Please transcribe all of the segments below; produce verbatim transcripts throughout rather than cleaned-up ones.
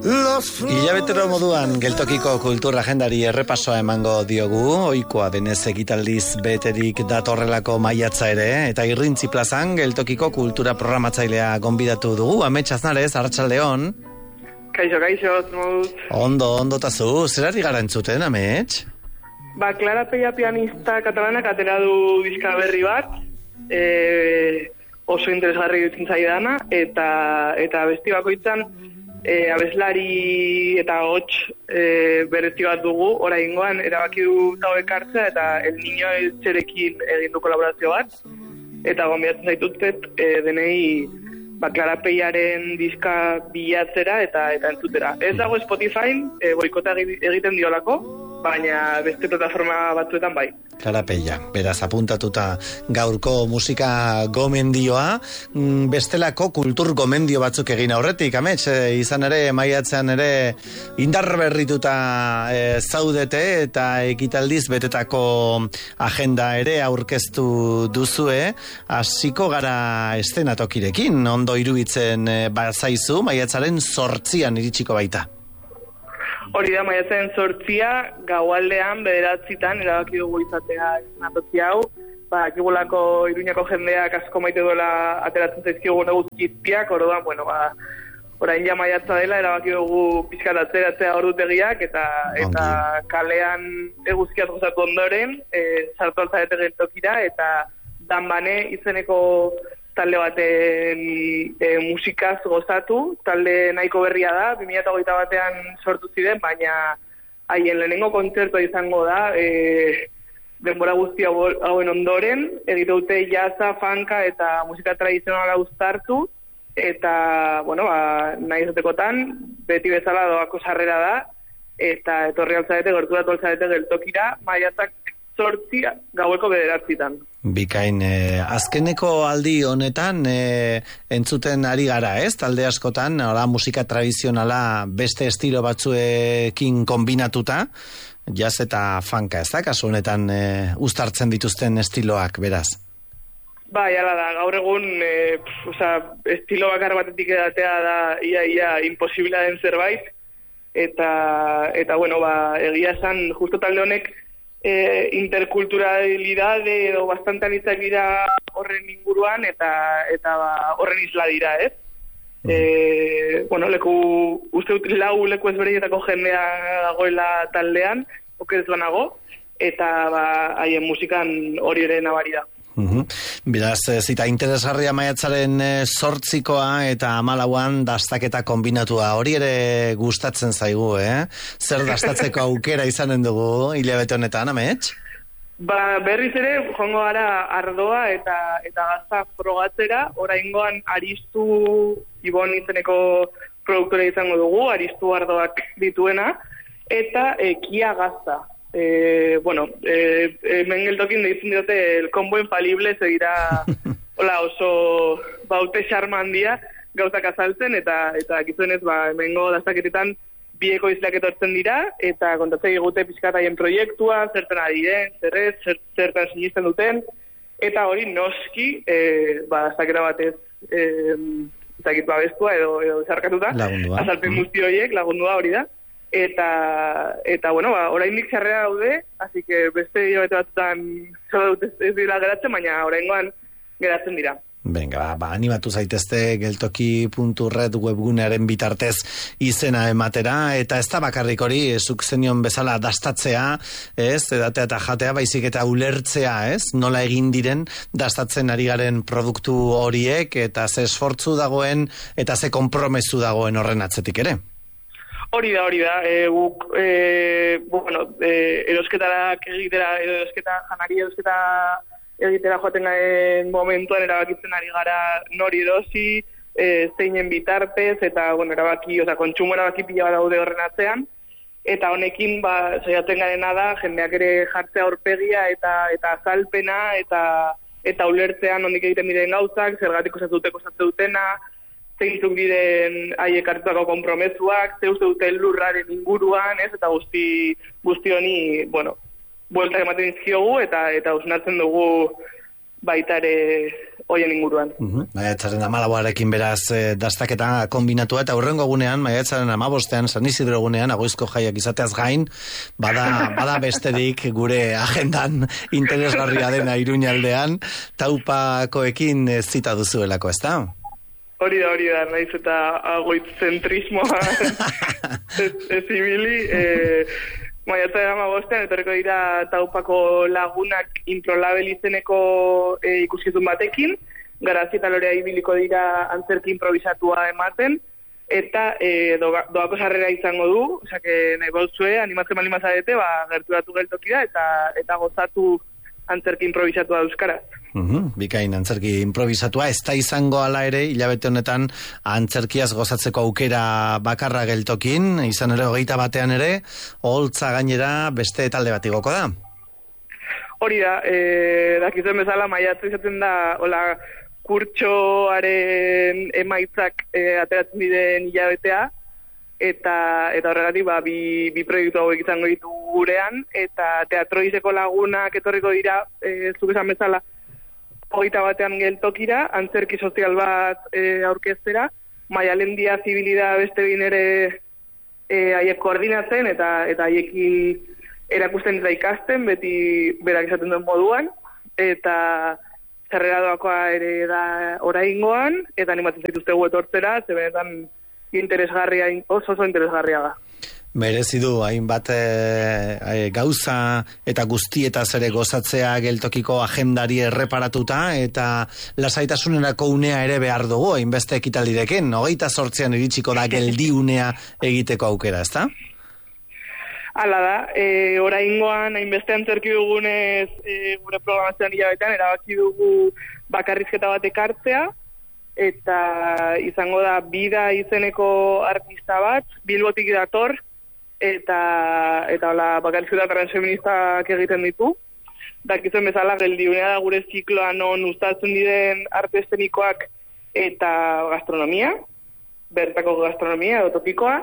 Hilabetero moduan geltokiko kultur agendari errepasoa emango diogu, ohikoa denez ekitaldiz beterik datorrelako maiatza ere, eta Irrintzi plazan geltokiko kultura programatzailea gonbidatu dugu, Amets Aznarez, arratsaldeon. Kaixo, kaixo, zmut. Ondo, ondo tazu, zerari gara entzuten, Amets? Ba, Clara Peia pianista katalanak atera du diska berri bat, e, oso interesgarri dutzen zaidana, eta, eta besti bakoitzan, E, abeslari eta hots e, berezi bat dugu, oraingoan erabaki du hau ekartzea eta El Niño etxerekin egin du kolaborazio bat, eta gonbidatzen zaituztet e, denei ba, Clara Peiaren diska bilatzera eta eta entzutera. Ez dago Spotify, e, boikota egiten diolako, baina beste plataforma batzuetan bai. Clara Peia, beraz apuntatuta gaurko musika gomendioa, bestelako kultur gomendio batzuk egin aurretik, Amets, e, izan ere, maiatzean ere indarberrituta e, zaudete eta ekitaldiz betetako agenda ere aurkeztu duzue, hasiko gara estenatokirekin, ondo iruditzen e, bazaizu, maiatzaren zortzian iritsiko baita. Hori da, maiatzen sortzia, gaualdean, bederatzitan, erabaki dugu izatea estenatoki hau. Ba, ekibulako Iruñako jendeak asko maite duela ateratzen zaizkigun eguzkizpiak, orduan, bueno, ba, orain ja maiatza dela, erabaki dugu pixkat atzeratzea ordutegiak, eta, eta kalean eguzkiaz gozatu ondoren, e, sartu altzarete geltokira, eta Danbane izeneko talde baten e, musikaz gozatu, talde nahiko berria da, bi mila hogeita batean sortu ziren, baina haien lehenengo kontzertua izango da, e, denbora guztia hauen ondoren, egite dute jazza, funka eta musika tradizionala uztartu, eta, bueno, ba, nahi izatekotan, beti bezala doako sarrera da, eta etorri altzarete, gerturatu altzarete geltokira, maiatzak sortzi gaueko bederatzitan. Bikain, eh, azkeneko aldi honetan eh, entzuten ari gara, ez? Talde askotan, ora, musika tradizionala beste estilo batzuekin kombinatuta, jazz eta funka, ez da? Kasu honetan eh, uztartzen dituzten estiloak, beraz? Ba, jala da, gaur egun eh, pf, oza, estilo bakar batetik edatea da ia, ia imposiblea den zerbait, eta, eta bueno, ba, egia esan, justo talde honek E, interkulturalidade edo bastante anitzak dira horren inguruan eta eta ba, horren isla dira, ez? Mm. E, bueno, leku, uste dut lau leku ezberdinetako jendea dagoela taldean, okerez banago, eta ba, haien musikan hori ere nabari da. Uhum. Beraz, zita interesgarria maiatzaren zortzikoa eta amalauan dastaketa kombinatua. Hori ere gustatzen zaigu, eh? Zer dastatzeko aukera izanen dugu hilabete honetan, Amets? Ba, berriz ere, joango gara ardoa eta eta gazta frogatzera, oraingoan Aristu Ibon izeneko produktora izango dugu, Aristu ardoak dituena, eta ekia gazta. Eh, bueno, eh, eh, mengeltokin deitzen diote el combo infalible, zegira hola, oso baute xarmandia gauzak azaltzen, eta eta gizuenez, ba, hemengo dastaketetan bieko izleak etortzen dira, eta kontatzei egute pixkataien proiektua, zertan adiren, zerrez, zer, zertan sinisten duten, eta hori noski, eh, ba, dastaketa batez eh, ezakit babestua edo, edo zarkatuta, azalpen guzti horiek, lagundua hori da. Eta, eta bueno, ba, oraindik txarrera daude, así que beste hilabete batzutan zola dut ez, ez dira geratzen, baina oraingoan geratzen dira. Venga, ba, animatu zaitezte geltoki puntu red webgunearen bitartez izena ematera, eta ez da bakarrik hori, zuk zenion bezala dastatzea, ez, edatea eta jatea, baizik eta ulertzea, ez, nola egin diren dastatzen ari garen produktu horiek, eta ze esfortzu dagoen, eta ze konpromesu dagoen horren atzetik ere. Hori da, hori da, e, guk, e, bueno, e, erosketarak egitera, erosketa, janari erosketa egitera joaten garen momentuan erabakitzen ari gara nori erosi, e, zeinen bitartez, eta, bueno, erabaki, oza, kontsumo erabaki pila bat daude horren atzean, eta honekin, ba, saiatzen garena da, jendeak ere jartzea aurpegia, eta eta azalpena, eta eta ulertzean nondik egiten diren gauzak, zergatik osatu dute osatu dutena, zeintzuk diren haiek hartutako konpromezuak, ze uste dute lurraren inguruan, ez, eta guzti, guzti honi, bueno, bueltak ematen izkiogu, eta eta usnatzen dugu baita ere hoien inguruan. Uh-huh. Maiatzaren amalaboarekin beraz eh, dastaketa kombinatua eta hurrengo egunean, maiatzaren amabostean, San Isidro egunean, agoizko jaiak izateaz gain, bada, bada besterik gure agendan interesgarria dena Iruñaldean, taupakoekin zita duzuelako, ez da? Hori da, hori da, naiz eta agoitz zentrismoa ez, ez ibili, eh, maiatzaren amabostean, etorreko dira taupako lagunak improlabel izeneko e, ikuskizun batekin, Garazi eta Lorea ibiliko dira antzerki improvisatua ematen, eta e, doa, doako sarrera izango du, osake nahi bauzue, animatzen bali mazarete, ba, gerturatu geltokira, eta, eta gozatu antzerki improvisatua euskaraz. Uhum, bikain antzerki improvisatua, ez da izango ala ere, hilabete honetan antzerkiaz gozatzeko aukera bakarra geltokin, izan ere hogeita batean ere, oholtza gainera beste talde bat igoko da. Hori da, e, dakizuen bezala maiatzu izaten da, hola, kurtsoaren emaitzak e, ateratzen diren hilabetea, eta eta horregatik ba, bi, bi proiektu hauek izango ditu gurean, eta teatroizeko lagunak etorriko dira, e, zuk esan bezala, hogeita batean geltokira, antzerki sozial bat e, aurkeztera, Maialendia zibilida beste bin ere e, haiek koordinatzen, eta eta haiekin erakusten eta ikasten, beti berak izaten duen moduan, eta zerrera doakoa ere da oraingoan, eta animatzen zaituztegu etortzera, ze benetan interesgarria, oso oso interesgarria da. Merezi du, hainbat e, e, gauza eta guztietaz ere gozatzea geltokiko agendari erreparatuta, eta lasaitasunerako unea ere behar dugu, hainbeste ekitaldirekin, hogeita zortzean iritsiko da geldi unea egiteko aukera, ezta? Hala da, e, oraingoan hainbeste antzerki dugunez e, gure programazioan hilabetean erabaki dugu bakarrizketa bat ekartzea, eta izango da Bida izeneko artista bat, Bilbotik dator, eta eta hola bakarrizketa transfeministak egiten ditu. Dakizuen bezala geldiunea da gure zikloa non uztatzen diren arte eszenikoak eta gastronomia, bertako gastronomia edo topikoa,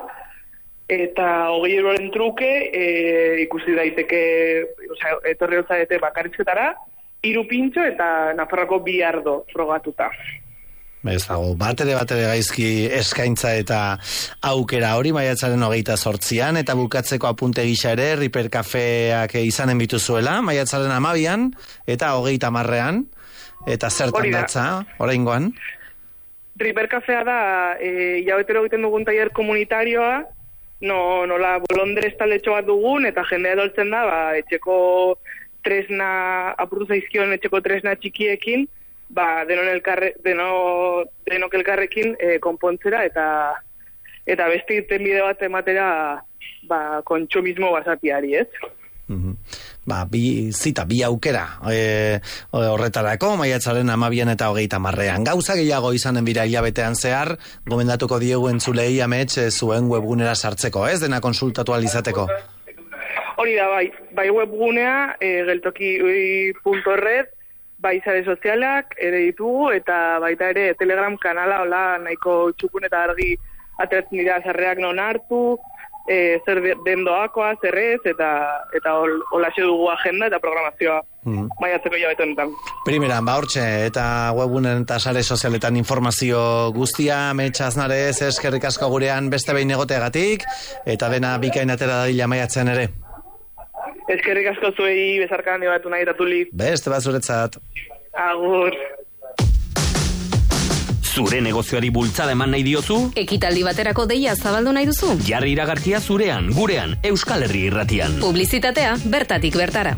eta hogei euroren truke e, ikusi daiteke, osea, etorri otzarete bakarrizketara, hiru pintxo eta Nafarroako bi ardo frogatuta. Ez dago, batere batere gaizki eskaintza eta aukera hori maiatzaren hogeita zortzian, eta bukatzeko apunte gisa ere, Riper Kafeak izanen bituzuela, maiatzaren amabian, eta hogeita marrean, eta zertan datza, oraingoan? Riper Kafea da, e, jabetero egiten dugun tailer komunitarioa, no, nola bolondrez taletxo bat dugun, eta jendea edoltzen da, ba, etxeko tresna, apurtu zaizkion etxeko tresna txikiekin, ba, denon elkarre, deno, denok elkarrekin e, konpontzera, eta eta beste irten bide bat ematera ba, kontsumismo basatiari, ez? Mm-hmm. Ba, bi zita, bi aukera e, horretarako, maiatzaren amabian eta hogeita marrean. Gauza gehiago izanen bira hilabetean zehar, gomendatuko diegu entzulei amets zuen webgunera sartzeko, ez? Dena konsultatu alizateko. Hori da, bai, bai webgunea, e, geltoki punto red, bai sare sozialak ere ditugu, eta baita ere Telegram kanala, hola, nahiko txukun eta argi ateratzen dira sarrerak non hartu, e, zer den doakoa, zer ez, eta, eta hola xe dugu agenda eta programazioa mm-hmm. maiatzeko hilabete honetan. Primeran, ba hortxe, eta webunen eta sare sozialetan informazio guztia, metxaznarez, eskerrik asko gurean beste behin egoteagatik, eta dena bikain atera dadila maiatzen ere. Eskerrik asko zuei bezarkan dibatu nahi datuli. Beste bat zuretzat. Agur. Zure negozioari bultzada eman nahi diozu? Ekitaldi baterako deia zabaldu nahi duzu? Jarri iragarkia zurean, gurean, Euskal Herri Irratian. Publizitatea bertatik bertara.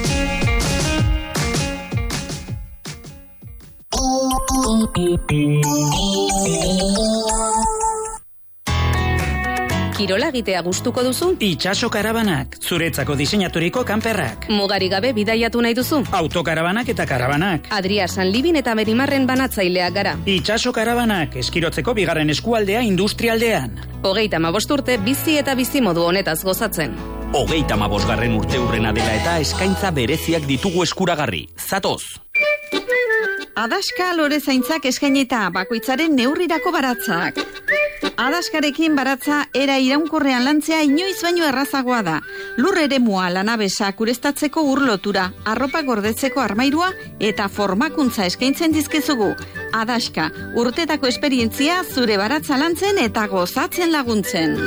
Kirola egitea gustuko duzu? Itxaso karabanak, zuretzako diseinaturiko kanperrak. Mugarik gabe bidaiatu nahi duzu? Autokarabanak eta karabanak. Adria Sanlibin eta Merimarren banatzaileak gara. Itxaso karabanak, eskirotzeko bigarren eskualdea industrialdean. Hogeita hamabost urte bizi eta bizimodu honetaz gozatzen. Hogeita hamabosgarren urte hurrena dela eta eskaintza bereziak ditugu eskuragarri. Zatoz! Adaska lore zaintzak eskaineta bakoitzaren neurrirako baratzak. Adaskarekin baratza era iraunkorrean lantzea inoiz baino errazagoa da. Lur eremua, lanabesa, kurestatzeko urlotura, arropa gordetzeko armairua eta formakuntza eskaintzen dizkizugu. Adaska, urtetako esperientzia zure baratza lantzen eta gozatzen laguntzen.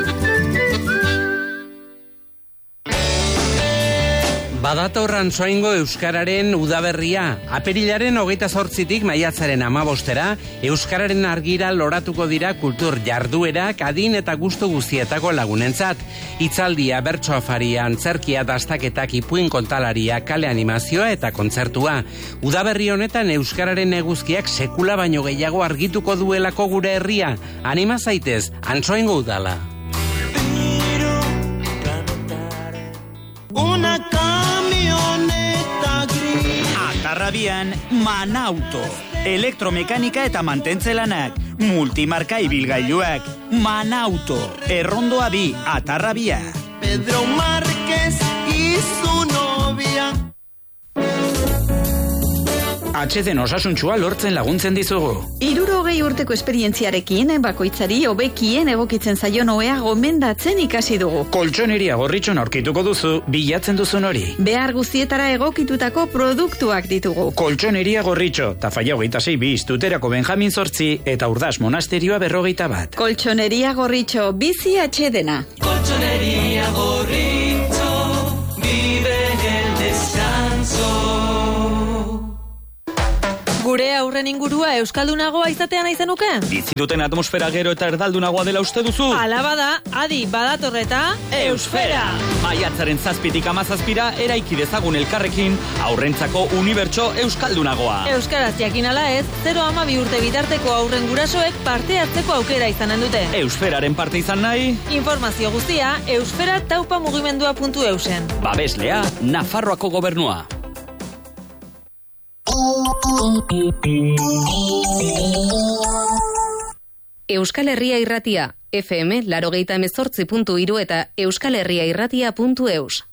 Badator Antsoaingo euskararen udaberria. Apirilaren hogeita zortzitik maiatzaren amabostera, euskararen argira loratuko dira kultur jarduerak adin eta gustu guztietako lagunentzat. Hitzaldia, bertso afaria, antzerkia, dastaketak, ipuin kontalaria, kale animazioa eta kontzertua. Udaberri honetan euskararen eguzkiak sekula baino gehiago argituko duelako gure herria. Anima zaitez, Antsoaingo udala. Una camioneta gris. Atarrabian, Manauto. Elektromekanika eta mantentze lanak. Multimarka ibilgailuak. Manauto. Errondoa bi, Atarrabia. Pedro Márquez y su novia. H D N osasuntxua lortzen laguntzen dizugu. Hirurogei urteko esperientziarekin, bakoitzari hobekien egokitzen zaion ohea gomendatzen ikasi dugu. Koltxoneria Gorritxon aurkituko duzu, bilatzen duzun hori. Behar guztietara egokitutako produktuak ditugu. Koltxoneria Gorritxo, Tafalla hogeita sei bi, Tuterako Benjamin zortzi eta Urdas Monasterioa berrogeita bat. Koltxoneria Gorritxo, bizi H D N. Colchonería Gorritxo, vive el descanso. Gure aurren ingurua euskaldunagoa izatean aizenuke? Bizi duten atmosfera gero eta erdaldunagoa dela uste duzu? Hala bada, adi badatorreta Eusfera! Maiatzaren zazpitik amazazpira eraiki dezagun elkarrekin aurrentzako unibertso euskaldunagoa. Euskaraz jakin ala ez, zero hamabi urte bitarteko aurren gurasoek parte hartzeko aukera izanen dute. Eusferaren parte izan nahi? Informazio guztia eusfera taupa mugimendua puntu eusen. Babeslea, Nafarroako gobernua. Euskal Herria Irratia, F M, larogeita hemezortzi puntu hiru eta euskalherriairratia puntu eus.